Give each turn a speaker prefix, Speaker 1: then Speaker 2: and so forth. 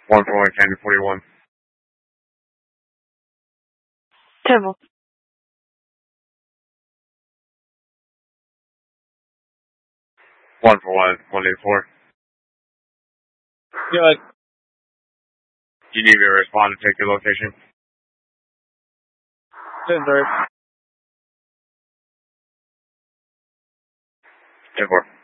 Speaker 1: 141 Candy 41.
Speaker 2: Temple.
Speaker 1: 141 184.
Speaker 3: Good.
Speaker 1: You need me to respond to take your location?
Speaker 3: 10-3.
Speaker 1: 10-4.